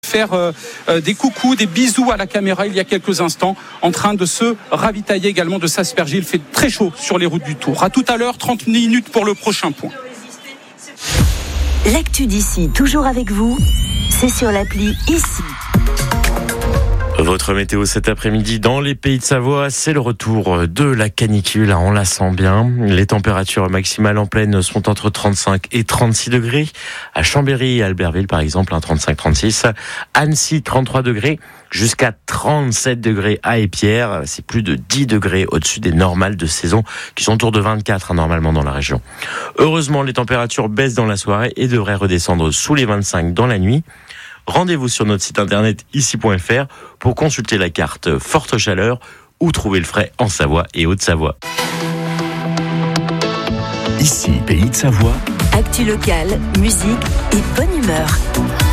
faire des coucous, des bisous à la caméra il y a quelques instants, en train de se ravitailler également, de s'asperger. Il fait très chaud sur les routes du Tour. À tout à l'heure, 30 minutes pour le prochain point. L'actu d'ici, toujours avec vous, c'est sur l'appli Ici. Votre météo cet après-midi dans les Pays de Savoie, c'est le retour de la canicule, on la sent bien. Les températures maximales en plaine sont entre 35 et 36 degrés. À Chambéry et Albertville par exemple, 35-36. Annecy, 33 degrés. Jusqu'à 37 degrés à Épierre. C'est plus de 10 degrés au-dessus des normales de saison qui sont autour de 24 normalement dans la région. Heureusement, les températures baissent dans la soirée et devraient redescendre sous les 25 dans la nuit. Rendez-vous sur notre site internet ici.fr pour consulter la carte forte chaleur ou trouver le frais en Savoie et Haute-Savoie. Ici, Pays de Savoie. Actu locale, musique et bonne humeur.